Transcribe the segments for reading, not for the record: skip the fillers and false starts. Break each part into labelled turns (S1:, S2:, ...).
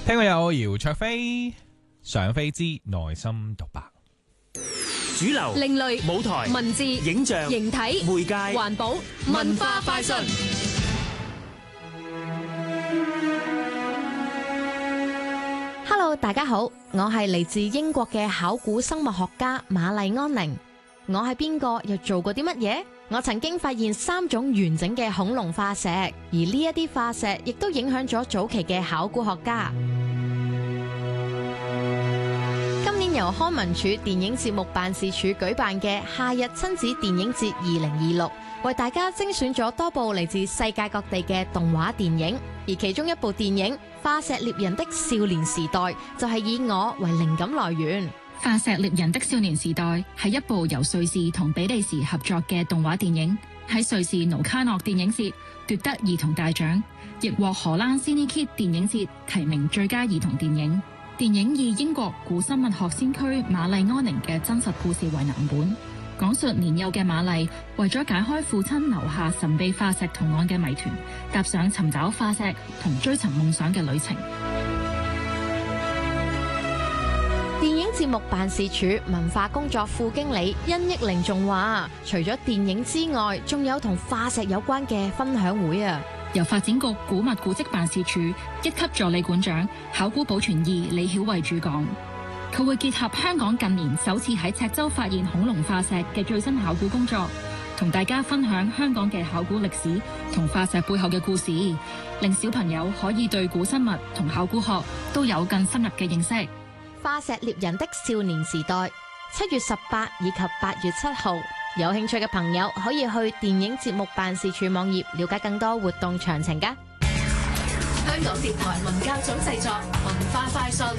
S1: 聽過有姚焯菲上飛之內心獨白。
S2: 主流、
S3: 另類、
S2: 舞台、
S3: 文字、
S2: 影像、
S3: 形體、
S2: 媒介、
S3: 環保、文化快訊。
S4: Hello， 大家好，我係嚟自英國嘅考古生物學家瑪麗安寧。我係邊個？又做過啲乜嘢？我曾經發現3種完整嘅恐龍化石，而呢一啲化石亦都影響咗早期嘅考古學家。今年由康文署電影節目辦事處舉辦嘅夏日親子電影節2026，為大家精選咗多部嚟自世界各地嘅動畫電影，而其中一部電影《化石獵人的少年時代》就係以我為靈感來源。
S5: 《化石獵人的少年時代》係一部由瑞士同比利時合作嘅動畫電影，喺瑞士盧卡諾電影節奪得兒童大獎，亦獲荷蘭 Cinekid 電影節提名最佳兒童電影。電影以英國古生物學先驅瑪麗安寧嘅真實故事為藍本，講述年幼嘅瑪麗為咗解開父親留下神秘化石圖案嘅謎團，踏上尋找化石同追尋夢想嘅旅程。
S4: 電影節目辦事處文化工作副經理殷憶玲仲話，除咗電影之外，仲有同化石有關嘅分享會啊！
S5: 由發展局古物古蹟辦事處1級助理館長考古保存2李曉慧主講，佢會結合香港近年首次喺赤洲發現恐龍化石嘅最新考古工作，同大家分享香港嘅考古歷史同化石背後嘅故事，令小朋友可以對古生物同考古學都有更深入嘅認識。
S4: 化石獵人的少年時代7月18以及8月7號，有興趣嘅朋友可以去電影節目辦事處網頁了解更多活動詳情㗎。
S3: 香港電台文教組製作，文化快訊。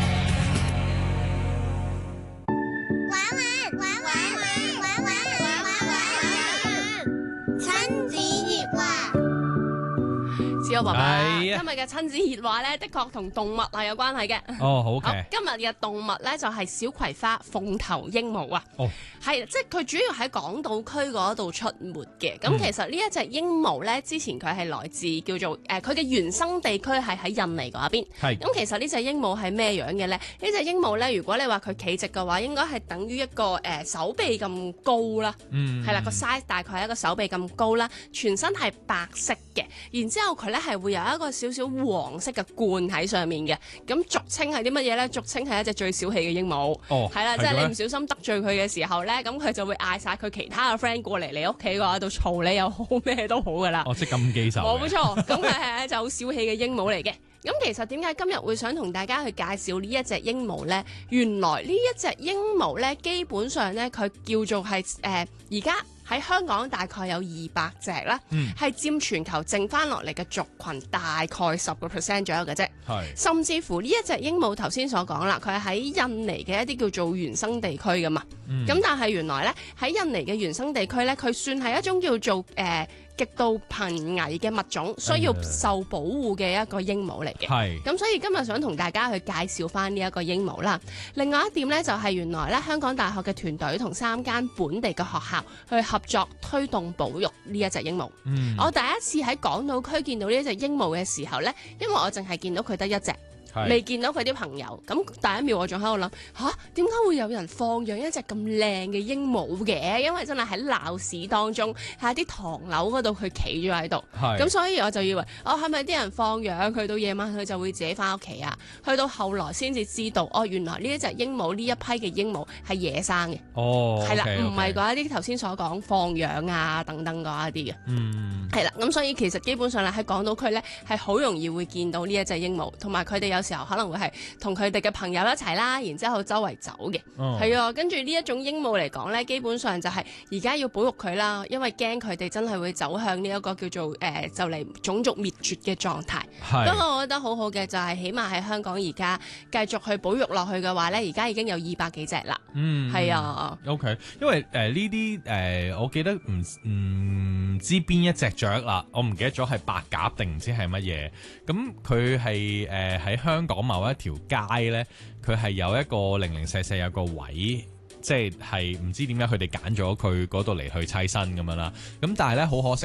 S6: 小爸爸，
S1: 今
S6: 日嘅親子熱話咧，的確同動物係有關係嘅。
S1: 哦，好嘅。
S6: 今日嘅動物咧就係小葵花鳳頭鸚鵡啊。
S1: 哦，
S6: 係，即係佢主要喺港島區嗰度出沒嘅。咁其實呢一隻鸚鵡咧，之前佢係來自叫做佢嘅原生地區係喺印尼嗰邊。
S1: 係。
S6: 咁其實呢隻鸚鵡係咩樣嘅咧？呢隻鸚鵡咧，如果你話佢企直嘅話，應該係等於一個手臂咁高啦。
S1: 嗯。
S6: 係啦，個 size 大概係一個手臂咁高啦，全身係白色嘅，然之後佢咧係會有一個少少黃色嘅冠喺上面嘅，咁俗稱係啲乜嘢咧？俗稱係一隻最小氣嘅鸚鵡。
S1: 哦，
S6: 係啦，即係你唔小心得罪佢嘅時候咧，咁佢就會嗌晒佢其他嘅 friend 過嚟你屋企嘅話度嘈你又好咩都好噶啦。
S1: 哦，即係咁記仇。
S6: 冇錯，咁佢係一隻好小氣嘅鸚鵡嚟嘅。咁其實點解今日會想同大家去介紹呢一隻鸚鵡咧？原來呢一隻鸚鵡咧，基本上咧佢叫做係而家喺香港大概有200隻啦，係佔全球剩翻落嚟嘅族群大概10% 左右嘅啫。係，甚至乎呢一隻鸚鵡頭先所講啦，佢係喺印尼嘅一啲叫做原生地區噶嘛。咁但係原來咧喺印尼嘅原生地區咧，佢算係一種叫做極度瀕危嘅物種，需要受保護嘅一個鸚鵡嚟嘅。係，咁所以今日想同大家去介紹翻呢一個鸚鵡啦。另外一點咧，就係原來咧香港大學嘅團隊同3間本地嘅學校去合作推動保育呢一隻鸚鵡。我第一次喺港島區見到呢一隻鸚鵡嘅時候咧，因為我淨係見到佢得一隻。未見到佢啲朋友，咁第一秒我仲喺度諗吓，點解會有人放養一隻咁靚嘅鸚鵡嘅？因為真係喺鬧市當中，喺啲唐樓嗰度佢企咗喺度，咁所以我就以為係咪啲人放養佢到夜晚佢就會自己翻屋企啊？去到後來先至知道，原來呢一隻鸚鵡呢一批嘅鸚鵡係野生嘅，係啦，唔係嗰一啲頭先所講放養啊等等嗰一啲嘅，係啦，咁所以其實基本上咧喺港島區咧係好容易會見到呢一隻鸚鵡，同埋佢哋有時候可能會係同佢哋嘅朋友一齊啦，然之後周圍走嘅，係啊，跟住呢一種鸚鵡嚟講咧，基本上就係而家要保育佢啦，因為驚佢哋真係會走向呢一個叫做就嚟種族滅絕嘅狀態。不過我覺得好好嘅就係起碼喺香港而家繼續去保育落去嘅話咧，而家已經有200幾隻啦。係啊。OK， 因為呢啲我記得唔知邊一隻雀啦，我唔記得咗係白鴿定唔知係乜嘢。咁佢係喺香港某一條街咧，佢係有一個零零舍舍有個位，即係唔知點解佢哋揀咗佢嗰度嚟去棲身咁樣啦。咁但係咧好可惜。